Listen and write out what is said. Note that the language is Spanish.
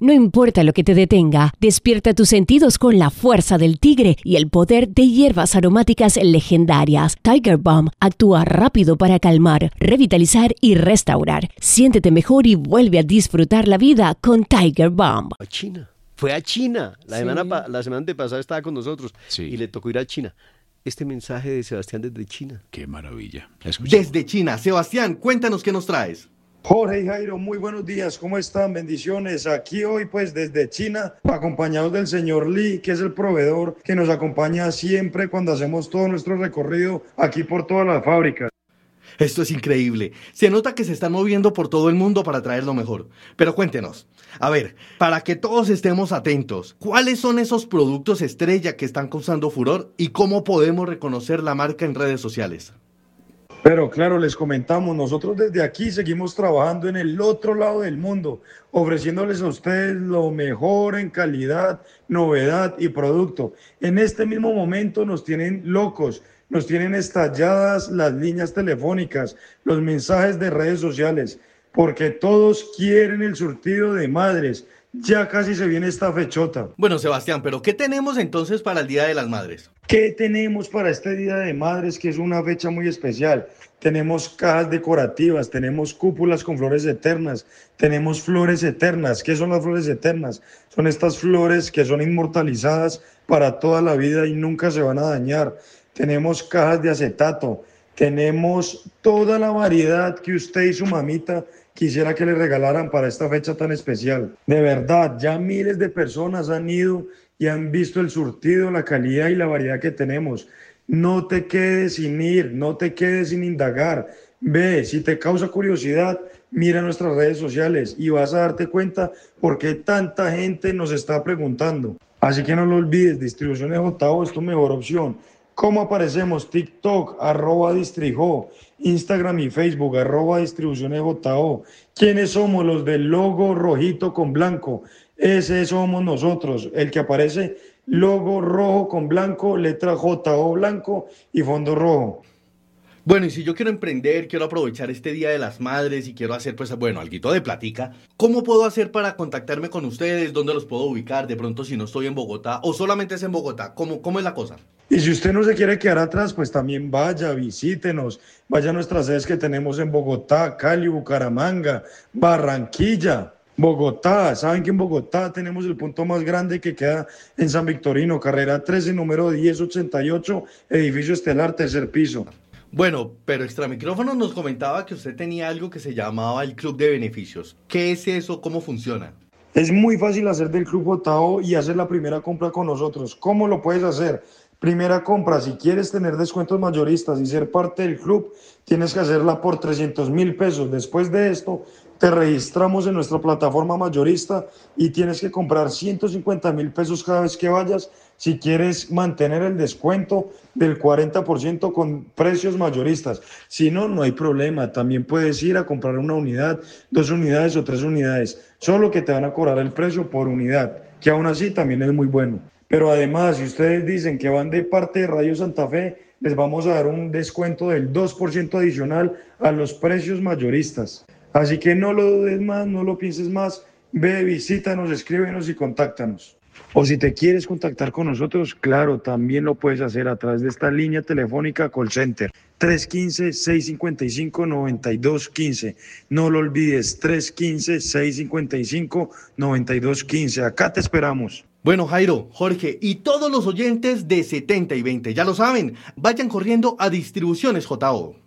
No importa lo que te detenga, despierta tus sentidos con la fuerza del tigre y el poder de hierbas aromáticas legendarias. Tiger Balm actúa rápido para calmar, revitalizar y restaurar. Siéntete mejor y vuelve a disfrutar la vida con Tiger Balm. A China. Fue a China. La Sí. semana antepasada estaba con nosotros y le tocó ir a China. Este mensaje de Sebastián desde China. Qué maravilla. Escuchemos. Desde China. Sebastián, cuéntanos qué nos traes. Jorge y Jairo, muy buenos días, ¿cómo están? Bendiciones. Aquí hoy pues desde China, acompañados del señor Lee, que es el proveedor que nos acompaña siempre cuando hacemos todo nuestro recorrido aquí por todas las fábricas. Esto es increíble. Se nota que se están moviendo por todo el mundo para traer lo mejor. Pero cuéntenos, a ver, para que todos estemos atentos, ¿cuáles son esos productos estrella que están causando furor y cómo podemos reconocer la marca en redes sociales? Pero claro, les comentamos, nosotros desde aquí seguimos trabajando en el otro lado del mundo, ofreciéndoles a ustedes lo mejor en calidad, novedad y producto. En este mismo momento nos tienen locos, nos tienen estalladas las líneas telefónicas, los mensajes de redes sociales, porque todos quieren el surtido de madres. Ya casi se viene esta fechota. Bueno, Sebastián, pero ¿qué tenemos entonces para el Día de las Madres? ¿Qué tenemos para este Día de Madres, que es una fecha muy especial? Tenemos cajas decorativas, tenemos cúpulas con flores eternas, tenemos flores eternas. ¿Qué son las flores eternas? Son estas flores que son inmortalizadas para toda la vida y nunca se van a dañar. Tenemos cajas de acetato, tenemos toda la variedad que usted y su mamita quisiera que le regalaran para esta fecha tan especial. De verdad, ya miles de personas han ido y han visto el surtido, la calidad y la variedad que tenemos. No te quedes sin ir, no te quedes sin indagar. Ve, si te causa curiosidad, mira nuestras redes sociales y vas a darte cuenta por qué tanta gente nos está preguntando. Así que no lo olvides, Distribuciones JO es tu mejor opción. ¿Cómo aparecemos? TikTok, @Distrijo, Instagram y Facebook, @Distribuciones JO. ¿Quiénes somos? Los del logo rojito con blanco. Ese somos nosotros, el que aparece logo rojo con blanco, letra JO blanco y fondo rojo. Bueno, y si yo quiero emprender, quiero aprovechar este Día de las Madres y quiero hacer, pues, bueno, alguito de platica, ¿cómo puedo hacer para contactarme con ustedes? ¿Dónde los puedo ubicar? De pronto, si no estoy en Bogotá o solamente es en Bogotá, ¿cómo es la cosa? Y si usted no se quiere quedar atrás, pues también vaya, visítenos, vaya a nuestras sedes que tenemos en Bogotá, Cali, Bucaramanga, Barranquilla, Bogotá. Saben que en Bogotá tenemos el punto más grande que queda en San Victorino, carrera 13, número 1088, edificio estelar, tercer piso. Bueno, pero Extramicrófonos nos comentaba que usted tenía algo que se llamaba el Club de Beneficios. ¿Qué es eso? ¿Cómo funciona? Es muy fácil hacer del Club JO y hacer la primera compra con nosotros. ¿Cómo lo puedes hacer? Primera compra, si quieres tener descuentos mayoristas y ser parte del club, tienes que hacerla por 300.000 pesos. Después de esto, te registramos en nuestra plataforma mayorista y tienes que comprar 150.000 pesos cada vez que vayas si quieres mantener el descuento del 40% con precios mayoristas. Si no, no hay problema. También puedes ir a comprar una unidad, 2 unidades o 3 unidades. Solo que te van a cobrar el precio por unidad, que aún así también es muy bueno. Pero además, si ustedes dicen que van de parte de Radio Santa Fe, les vamos a dar un descuento del 2% adicional a los precios mayoristas. Así que no lo dudes más, no lo pienses más. Ve, visítanos, escríbenos y contáctanos. O si te quieres contactar con nosotros, claro, también lo puedes hacer a través de esta línea telefónica call center 315-655-9215. No lo olvides, 315-655-9215. Acá te esperamos. Bueno, Jairo, Jorge y todos los oyentes de 70 y 20, ya lo saben, vayan corriendo a Distribuciones JO.